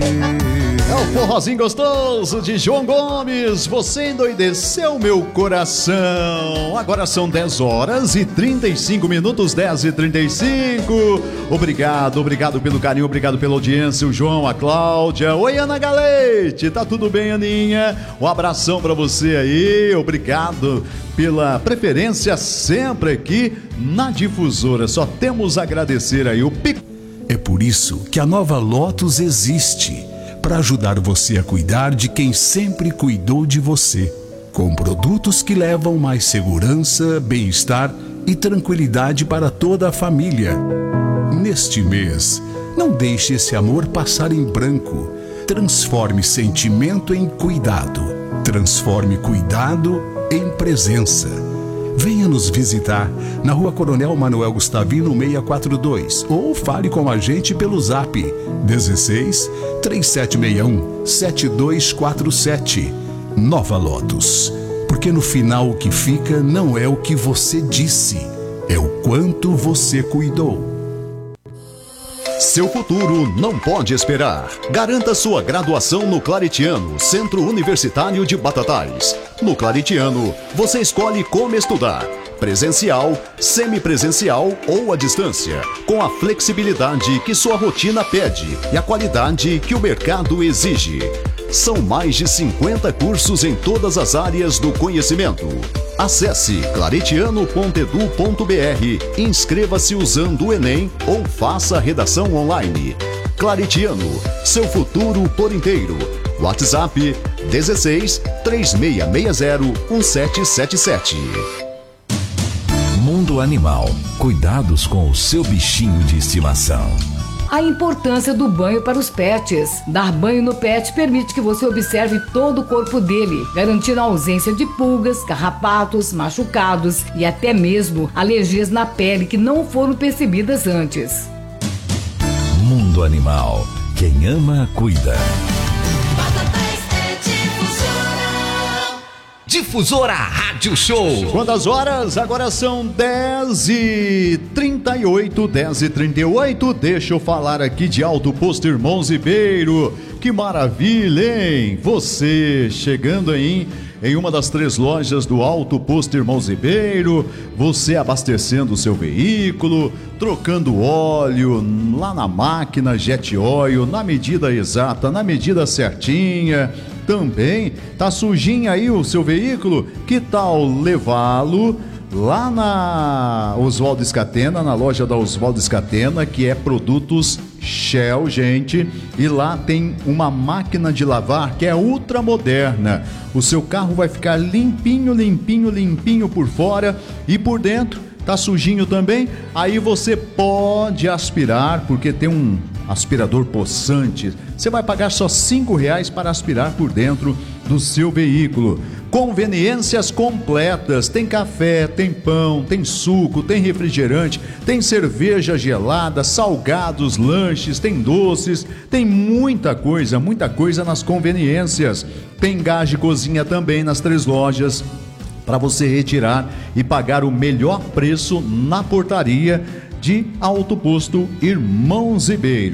É o forrozinho gostoso de João Gomes. Você endoideceu meu coração. Agora são 10 horas e 35 minutos, 10 e 35. Obrigado pelo carinho, obrigado pela audiência. O João, a Cláudia. Oi, Ana Galete. Tá tudo bem, Aninha? Um abração pra você aí. Obrigado pela preferência sempre aqui na Difusora. Só temos a agradecer aí o pico. É por isso que a Nova Lotus existe, para ajudar você a cuidar de quem sempre cuidou de você, com produtos que levam mais segurança, bem-estar e tranquilidade para toda a família. Neste mês, não deixe esse amor passar em branco. Transforme sentimento em cuidado. Transforme cuidado em presença. Venha nos visitar na Rua Coronel Manuel Gustavino 642 ou fale com a gente pelo Zap 16 3761 7247. Nova Lotus, porque no final o que fica não é o que você disse, é o quanto você cuidou. Seu futuro não pode esperar. Garanta sua graduação no Claretiano, Centro Universitário de Batatais. No Claretiano, você escolhe como estudar: presencial, semipresencial ou à distância, com a flexibilidade que sua rotina pede e a qualidade que o mercado exige. São mais de 50 cursos em todas as áreas do conhecimento. Acesse claretiano.edu.br, inscreva-se usando o Enem ou faça a redação online. Claretiano, seu futuro por inteiro. WhatsApp 16 3660 1777. Mundo Animal. Cuidados com o seu bichinho de estimação. A importância do banho para os pets. Dar banho no pet permite que você observe todo o corpo dele, garantindo a ausência de pulgas, carrapatos, machucados e até mesmo alergias na pele que não foram percebidas antes. Mundo Animal. Quem ama, cuida. Difusora Rádio Show. Quantas horas? Agora são 10h38, 10h38. Deixa eu falar aqui de Alto Posto Irmãos Ribeiro. Que maravilha, hein? Você chegando aí em uma das 3 lojas do Alto Posto Irmãos Ribeiro, você abastecendo o seu veículo, trocando óleo lá na máquina Jet Oil, na medida exata, na medida certinha. Também tá sujinho aí o seu veículo? Que tal levá-lo lá na Oswaldo Scatena, na loja da Oswaldo Scatena, que é produtos Shell, gente, e lá tem uma máquina de lavar que é ultra moderna. O seu carro vai ficar limpinho, limpinho, limpinho por fora e por dentro tá sujinho também. Aí você pode aspirar, porque tem um aspirador possante. Você vai pagar só R$5 para aspirar por dentro do seu veículo. Conveniências completas, tem café, tem pão, tem suco, tem refrigerante, tem cerveja gelada, salgados, lanches, tem doces, tem muita coisa nas conveniências. Tem gás de cozinha também nas 3 lojas, para você retirar e pagar o melhor preço na portaria de Alto Posto Irmãos Ribeiro.